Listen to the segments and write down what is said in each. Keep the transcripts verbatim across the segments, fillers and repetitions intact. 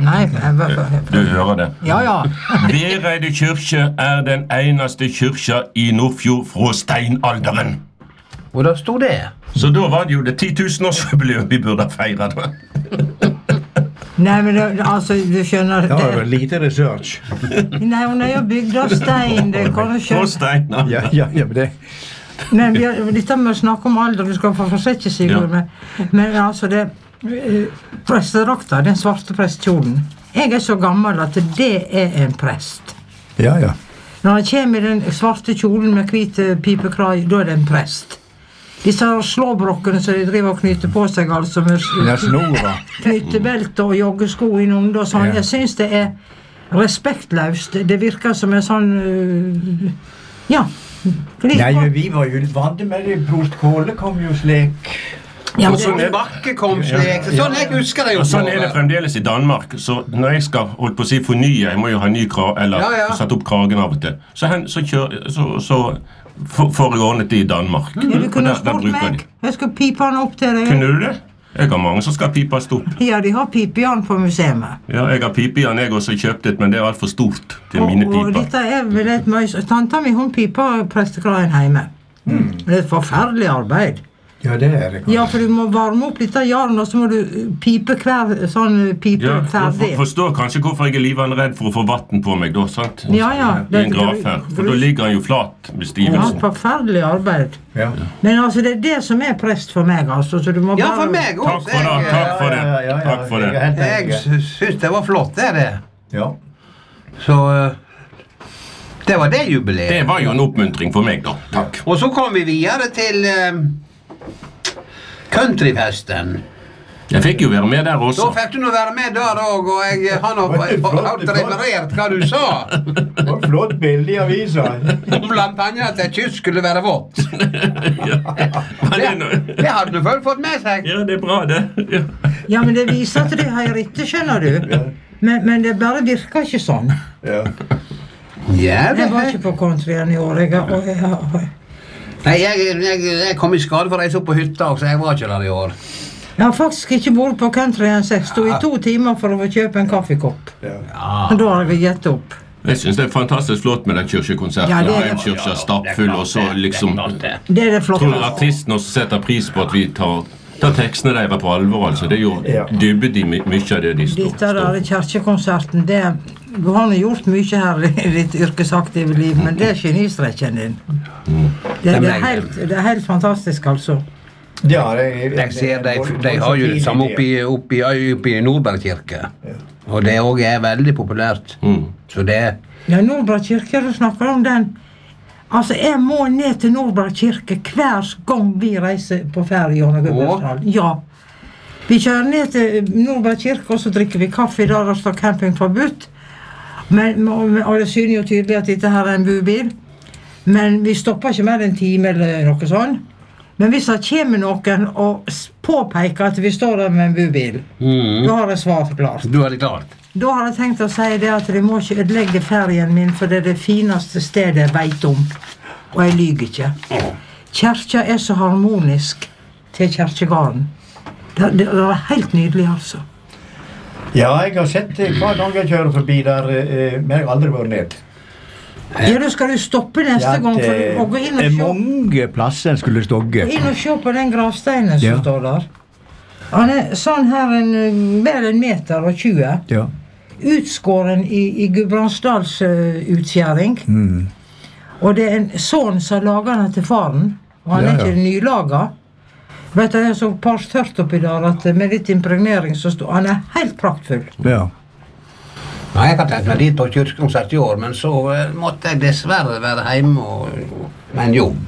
Nei, Du hører det. Ja, ja. Vereide kyrkje er den eneste kyrkja i Nordfjord fra steinalderen. Og da stod det. Så da var det jo det ti tusen årsjubileum vi burde feire da. Nei, men det, altså, du skjønner Ja, det var lite research. Nei, hun er jo bygd av stein, det kan du Fra skjønne. stein, ja. Ja, ja, ja, men det... Men vi har, dette med å snakke om alder, du skal få fortsette, Sigurd, Ja. men, men altså det, eh, prestedrakta, den svarte prestkjolen, jeg er så gammel at det er en prest. Ja, ja. Når han kommer i den svarte kjolen med hvite pipekrai, da er det en prest. Disse slåbrokkene som de driver og knyter på seg, altså med Det er snora. knytebelte og joggesko innom det og sånn. Ja. Jeg synes det er respektløst. Det virker som en sånn øh, ja. Litt Nei, på- men vi var jo vant med det. Prost Kåle kom jo slik. ja, Og sånn det, er- Bakke kom slik. Sånn jeg husker det jo. Og sånn er det fremdeles i Danmark. Så når jeg skal holdt på å si fornye, jeg må jo ha ny krag, eller Ja, ja. få satt opp kragen av og til, så, hen, så, kjør, så, så for, får jeg ordnet det i Danmark. ja, du Og kunne der- der spurt bruker meg. de. Jeg skal pipe han opp til deg. Kunne du det? Jeg har mange som skal pipes opp. Ja, de har pipejern på museet. Ja, jeg har pipejern jeg også kjøpt et, men det er alt for stort til Og, mine og piper. dette er vel et møys. Tanta mi, hun piper prestekraien hjemme. Det er et forferdelig arbeid. Ja, det er det. Ja, for du må varme opp litt av jarn, og så må du pipe hver sånn pipe Ja, du ferdig. for, forstår kanskje hvorfor jeg er livende redd for å få vatten på meg da, sant? Ja, ja. I en graf her. For da ligger han jo flat med Ja, stivelsen. forferdelig arbeid. Ja. Men altså, det er det som er prest for meg, altså. Så du må Ja, bare... for meg Takk også. for det, Jeg, takk for det. Ja, ja, ja, Takk for det. Jeg er helt jeg enig. sy- syns det var flott, det er det. Ja. Så eh, det var det jubileet. Det var jo en oppmuntring for meg da. Takk. Og så kom vi videre til eh, countryfesten. Jeg fikk jo være med der Da også. fikk du nå være med der òg, og jeg, han har Det var har flott, referert hva du sa. Det var flott bilde i avisa. Blant annet at kyss skulle være vått. Men det er nå- Det hadde du vel fått med seg. Ja, det er bra det. Ja. Ja, men det viser at de har rett, skjønner du. Men, men det bare virker ikke sånn. Ja. Ja, det Jeg var ikke på countryen i år. Jeg, og jeg, jeg, Nei, jeg, jeg, jeg kom i skade for å reise opp på hytta, så jeg var ikke der i år. jeg har faktisk ikke vært på countryen, så jeg sto i to timer for å få kjøpe en kaffekopp. Ja. Og da har jeg gitt opp. Jeg synes det er fantastisk flott med den kirkekonserten. Ja, det er- Ja, kyrkja er stappfull, og så liksom... Det er det Tror flotte. artisten også setter pris på at vi tar, tar tekstene deres på alvor, altså. Det er jo Ja. dybet i my mye av det de står. Dette der kirkekonserten, det du har nå gjort mye her i ditt yrkesaktive liv, men det er genistreken din. Det, det, er helt, det er helt fantastisk, altså. Ja, det, Jeg ser de, de har jo det samme oppi, oppi, oppi Nordberg kirke. Og det òg er veldig populært. Mm. Så det Ja, Nordberg kirke, du snakker om den. Altså, jeg må ned til Nordberg kirke hver gang vi reiser på ferie gjennom Gudbrandsdalen. Ja. Vi kjører ned til Nordberg kirke, og så drikker vi kaffe der det står camping forbudt. Men, og det synes jo tydelig at dette her er en bubil. Men vi stopper ikke mer enn en time eller noe sånn. Men hvis det kommer noen og s- påpeker at vi står der med en bubil, da har jeg svart klart. Du har det klart. Da har jeg tenkt å si det at de må ikke ødelegge ferien min, for det er det fineste stedet jeg vet om. Og jeg lyger ikke. Kjerka er så harmonisk til kjerkegarden. Det, det, det er helt nydelig, altså. Ja, jeg har sett det hver gang jeg kjører forbi der, eh, men jeg har aldri vært ned. Ja, da skal du stoppe neste Ja, gang for det å gå inn og er se, mange plasser en skulle stogge. gå inn og se på den gravsteinen som Ja. står der. Han er sånn her en, eh, vel en meter og tjue. Ja. Utskåren i, i Gudbrandsdals uh, utskjæring. Mm. Og det er en sønn som lager den til faren. Og han Ja, er ja. ikke nylaga. Vet du, jeg så pass tørt oppi der at med litt impregnering så står han er helt praktfull. Ja. Nei, jeg har tenkt meg dit på kirkekonsert i år, men så eh, måtte jeg dessverre være hjemme og, med en jobb.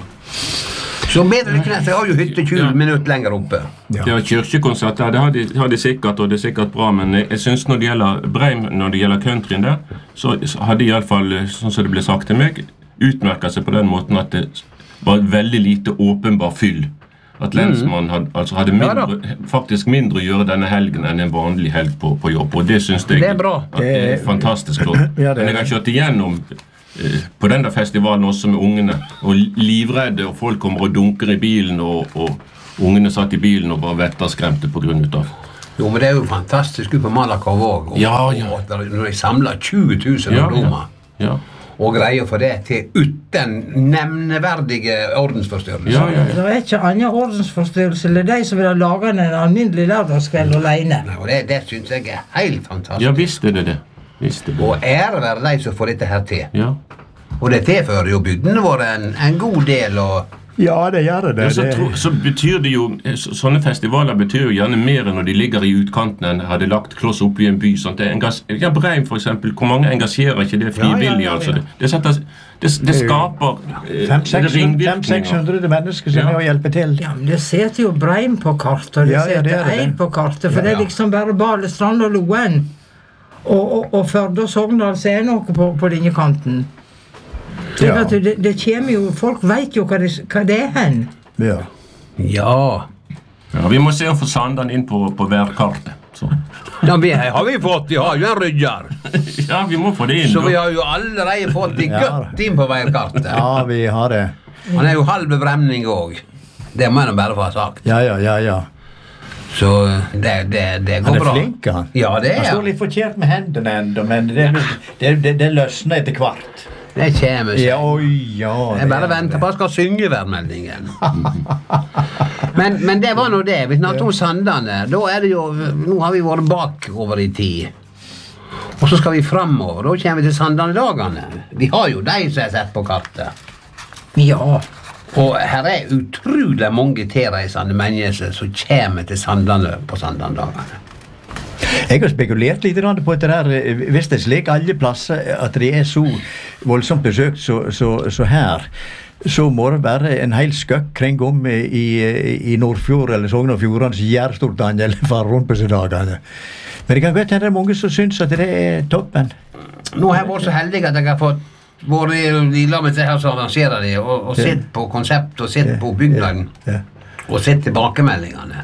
Så bedre lykke neste. Jeg har jo hytte tjue Ja. minutter lenger oppe. Ja. Det var kirkekonsert der, det har de, har de sikkert, og det er sikkert bra, men jeg, jeg synes når det gjelder Breim, når det gjelder countryen der, så så har de i alle fall, sånn som det ble sagt til meg, utmerket seg på den måten at det var veldig lite åpenbar fyll. At lensmannen had, altså hadde Ja da. mindre, faktisk mindre å gjøre denne helgen enn en vanlig helg på, på jobb, og det synes jeg Det er bra. at det er fantastisk flott. Ja, det er Men jeg har kjørt igjennom eh, på den der festivalen også med ungene, og livredde, og folk kommer og dunker i bilen, og, og ungene satt i bilen og bare vetterskremte på grunn av Jo, men det er jo fantastisk ut på Malakow også. Og, Ja, ja. og når de samler tjue tusen Ja, ungdommer, ja. og greier for det til uten nevneverdige ordensforstyrrelser. Ja, ja, ja. Det er ikke annen ordensforstyrrelse eller de som vil ha laget en alminnelig lørdagskveld alene. Nei, og det, det synes jeg er helt fantastisk. Ja, visst er det det. Visst er det. Og ære være de som får dette her til. Ja. Og det tilfører jo bygdene våre en, en god del, og Ja, det gjør det. Ja, så, det. tro, så betyr det jo, så, sånne festivaler betyr jo gjerne mer når de ligger i utkanten enn hadde lagt kloss opp i en by. Sånt. Det engas, ja, Breim for eksempel, hvor mange engasjerer ikke det frivillig? Ja, ja, ja, ja. Altså. Det, det, setter, det, det skaper eh, ringvirkninger. fem-seks hundre mennesker som Ja. er å hjelpe til. Ja, men det setter jo Breim på kartet, og det Ja, ja, det setter er det. Eid på kartet, for Ja, det ja. er liksom bare Balestrand og Loen. Og, og, og Førde og Sogndal så er noe på, på denne kanten. Så Ja. at det, det kommer jo, folk vet jo hva det, hva det er hen. Ja. ja. Ja, vi må se å få Sandan inn på, på værkartet. Så. Ja, vi har vi fått, vi har jo en rydder. Ja, vi må få det inn. Så vi da. har jo allerede fått de Ja. godt inn på veikartet. ja, vi har det. Han er jo halve bremning også. Det må jeg bare få ha sagt. Ja, ja, ja, ja. Så det, det, det går Han er bra. flink, han. Ja, det Han er står han. litt forkert med hendene enda, men det, det, det, det løsner etter hvert. Det kommer seg. Ja, oi, ja. Jeg bare det er venter det. på at jeg skal synge værmeldingen. men, men det var nå det. Vi snakket om Sandane. Da er det jo, nå har vi vært bakover i tid. Og så skal vi fremover. Da kommer vi til Sandane-dagene. Vi har jo de som er sett på kartet. Ja. Og her er utrolig mange tilreisende mennesker som kommer til Sandane på Sandane-dagene. Jeg har spekulert litt grann på det der, eh, hvis det er slik alle plasser at de er så voldsomt besøkt så, så, så her, så må det være en hel skøkk kring om i, i Nordfjord eller Sogn og Fjordane som gjør stort angel for rundt på seg dagene. Men det kan godt hende det er mange som syns at det er toppen. Nå har jeg vært så heldig at jeg har fått vært i lag med det her som arrangerer det, og, og sett på konsept og sett på bygnaden, Ja. og sett tilbakemeldingene.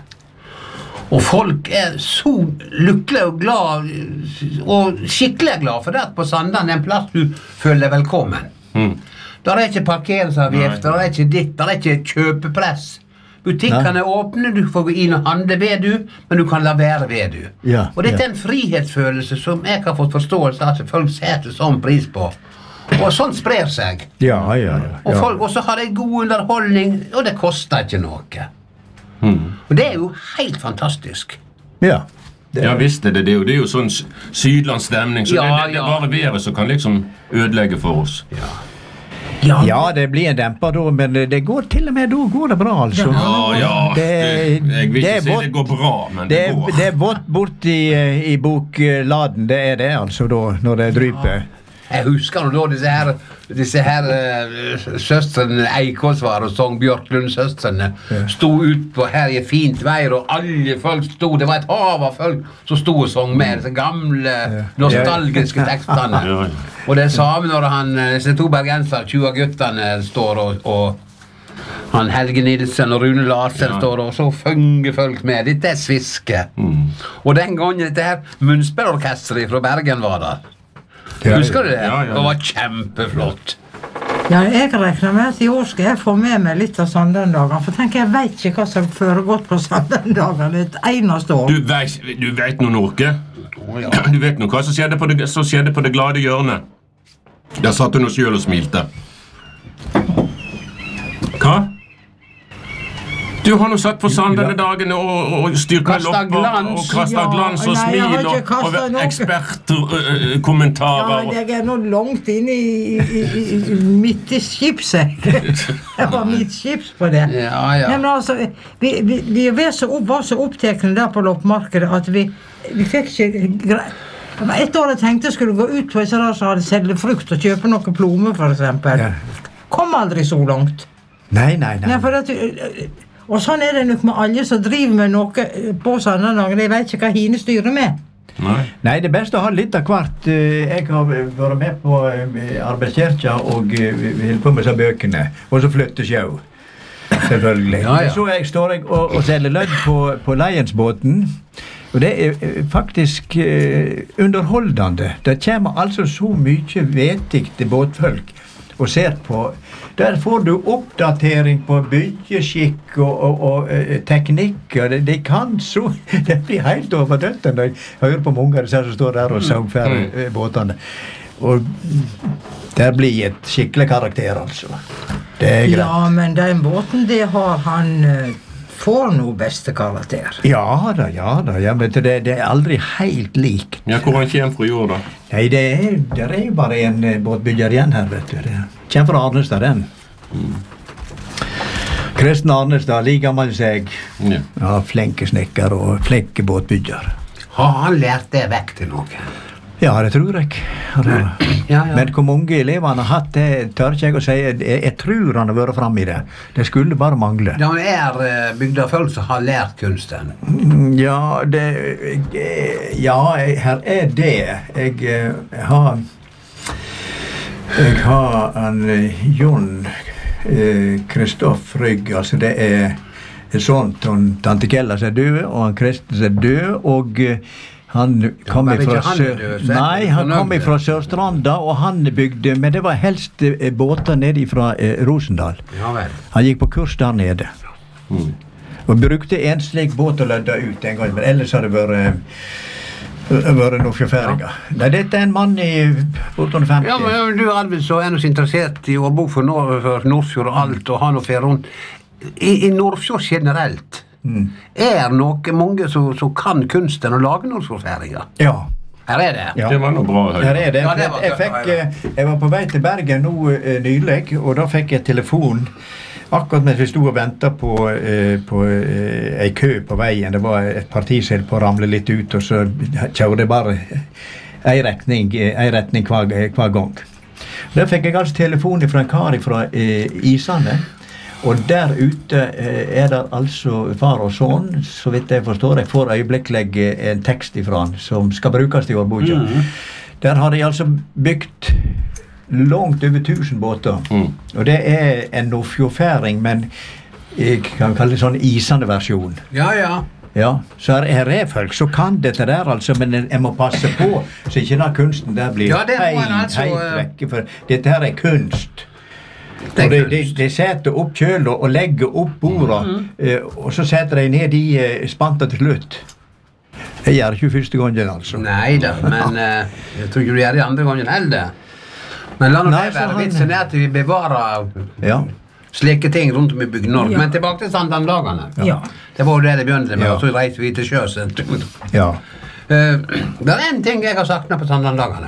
Og folk er så lykkelige og glad, og skikkelig glad for det at på Sandan er en plass du føler deg velkommen. Mm. Der er ikke parkeringsavgift, der er ikke ditt, der er ikke kjøpepress. Butikkene er åpne, du får gå inn og handle ved du, men du kan la være ved du. Ja, og dette ja. er en frihetsfølelse som jeg har fått forståelse av at folk setter sånn pris på. Og sånt sprer seg. Ja, ja, ja. Og, ja. folk, og så har de god underholdning, og det koster ikke noe. Mm. Og det er jo helt fantastisk. ja. Det, Ja, visst er det. Det er jo, det er jo sånn s- sydlandsstemning, så Ja, det, det, det ja. er bare været som kan liksom ødelegge for oss. Ja. ja, det blir en demper da, men det går til og med da går det bra, altså. Ja, ja, det, Det- jeg vil det er ikke si vått. det går bra, men Det det, er, går. det er vått bort i, i bokladen, det er det altså da, når det dryper. Jeg husker nå da disse her, disse her uh, søstrene Eikåsvar og Sogn Bjørklund-søstrene Ja. sto ut på her i fint vær, og alle folk sto, det var et hav av folk som sto og sang med disse gamle, nostalgiske tekstene. Ja, ja. Og det samme når han, eh, disse to bergensere, tjue guttene står og, og han Helge Nilsen og Rune Larsen Ja. står og så fynger folk med. Dette er sviske. Mm. Og den gangen dette her munnspillorkestret fra Bergen var der. Ja, Husker du det? Ja, ja. Det var kjempeflott. Ja, jeg regner med at i år skal jeg få med meg litt av Sandendagene, for tenker jeg vet ikke hva som har foregått på Sandendagene et eneste år. Du vet, du vet nå noe? Å, ja. Du vet nå hva som skjedde på det, som skjedde på det glade hjørnet? Der satt hun og selv og smilte. Hva? Du har nå satt på Sandane dagene og, og styrka Kastet lopper glans. og kasta Ja, glans og nei, jeg har smil og, ikke kastet og noe. ekspertkommentarer. Ja, men jeg er nå langt inne i, i, i, i midt i skipset. Jeg var midt skips på det. Ja, ja. Men altså, vi, vi, vi var så, opp, var så opptekne der på loppmarkedet at vi, vi fikk ikke grei. Det var et år jeg tenkte jeg skulle gå ut på en sånn som hadde selge frukt og kjøpe noen plomer, for eksempel. Ja. Kom aldri så langt. Nei, nei, nei. Nei, for at, og sånn er det nok med alle som driver med noe på sånne dager. De vet ikke hva hine styrer med. Nei. Nei, det beste å ha litt av hvert. Eh, Jeg har vært med på eh, arbeidskirka og eh, vi holder på med så bøkene. Og så flyttesjau. Selvfølgelig. Ja, ja. Så jeg står jeg og, og selger lønn på, på Lionsbåten. Og det er eh, faktisk eh, underholdende. Det kommer altså så mye vetig til båtfolk og ser på. Der får du oppdatering på byggeskikk og, og, og uh, teknikk. Og det, det kan så det blir helt overdødt når jeg hører på mange av disse som står der og saumfører uh, båtene. Og der blir et skikkelig karakter, altså. Det er greit. Ja, men den båten, det har han uh, får noe beste karakter. Ja da, ja da. Ja, men det, det er aldri helt lik. Ja, hvor han kommer fra jord da? Nei, det er, det er jo bare en uh, båtbygger igjen her, vet du. Det kommer fra Arnestad, den. Mm. Kristen Arnestad, like gammel seg. Ja. Ja, flinke snekker og flinke båtbygger. Har han lært det vekk til noe? Ja, det tror jeg. Det, ja, ja. Men hvor mange elever han har hatt, det tør ikke jeg å si. Jeg, jeg tror han har vært frem i det. Det skulle bare mangle. Det er uh, bygdefolk som har lært kunsten. Ja, det... Jeg, ja, her er det. Jeg, jeg har... Jeg har en Jon Kristoff Rygg, altså det er sånt, og Tante Kella som er død, og han Kristen som er død, og han kom ja, fra han Sør... død, Nei, han kom fra Sørstranda, og han bygde, men det var helst eh, båter nede fra eh, Rosendal. Ja, vel. Han gikk på kurs der nede. Mm. Og brukte en slik båt og lødde ut en gang, men ellers har det vært... vært noen forfæringer. Ja. Nei, dette er en mann i åtte femti. Ja, men du Arvid, så er du så interessert i å bo for, Nord for Nordfjord og alt, og ha noe fer rundt. I, i Nordfjord generelt, mm. er noe mange som, som kan kunsten å lage Nordfjordfæringer? Ja. Her er det. Ja. Det var noe bra. Her er det. Ja, det var jeg, fikk, jeg var på vei til Bergen nå uh, nylig, og da fikk jeg telefon akkurat mens vi stod og ventet på, uh, på uh, en kø på veien. Det var et parti som på å ramle litt ut, og så kjørte jeg bare en retning, en retning hver, hver gang. Da fikk jeg altså telefon fra en kar fra uh, Isane. Og der ute eh, er det altså far og son, så vidt jeg forstår. Jeg får øyeblikkelig en tekst ifra han, som skal brukes til årboka. Mm. Der har de altså bygd langt over tusen båter. Mm. Og det er en Nordfjordfæring, men jeg kan kalle det sånn isende versjon. Ja, ja. Ja, så her, her er folk så kan dette der, altså, men jeg må passe på, så ikke den kunsten der blir ja, helt, altså, helt vekke, for dette her er kunst. Og de, de, de setter opp kjøl og legger opp borda, mm. uh, og så setter de ned de uh, spanta til slutt. Jeg gjør ikke første gangen, altså. Neida, men uh, jeg tror ikke du gjør det andre gangen heller. Men la nå det være vitsen er at vi bevarer ja. slike ting rundt om i bygden Norge. Ja. Men tilbake til Sandanlagene. Ja. Det var jo det det begynte med, ja. og så reiser vi til sjøs. Ja. Uh, det er en ting jeg har saknet på Sandanlagene.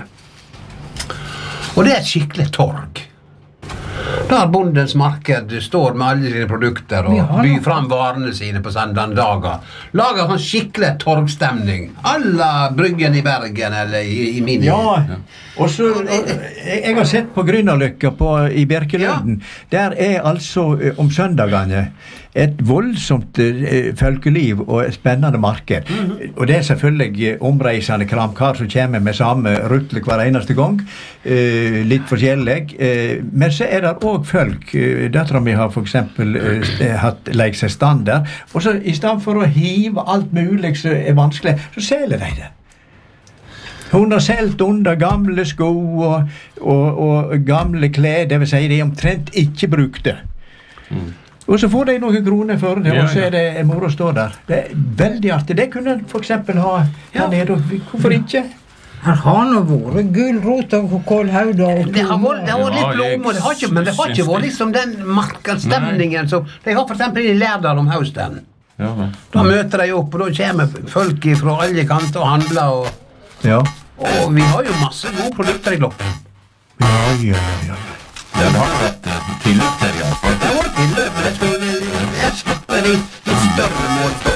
Og det er et skikkelig torg. Der bondens marked står med alle sine produkter og byr fram varene sine på Sandandager. Lager sånn skikkelig torgstemning. Alla bryggen i Bergen eller i, i min. Ja, og så jeg, jeg har sett på Grünerløkka i Bjerkeløden. Ja. Der er altså om søndagene et voldsomt uh, folkeliv og et spennende marked. Mm-hmm. Og det er selvfølgelig omreisende kramkar som kommer med samme rutle hver eneste gang. Uh, litt forskjellig. Uh, men så er det også folk. Uh, Døtra mi har for eksempel uh, hatt lekt seg stand der. Og så i stedet for å hive alt mulig som er vanskelig, så selger de det. Hun har selgt under gamle sko og, og, og gamle klær, det vil si de omtrent ikke brukte. Mm. Og så får de noen kroner for det, ja, og så er det en moro å stå der. Det er veldig artig. Det kunne for eksempel ha her ja. nede. Hvorfor ikke? Her har nå vært gulrot og kålhauder og det har vært, det har vært litt blom, det har ikke, men det har ikke vært liksom den markedsstemningen som de har for eksempel i Lærdal om høsten. Ja, da møter de opp, og da kommer folk fra alle kanter og handler. Og, ja. og vi har jo masse gode produkter i Gloppen. Ja, ja, ja. Det har vært tilløp til, ja. Det har vært tilløp, men jeg skulle... Jeg slipper i større mål.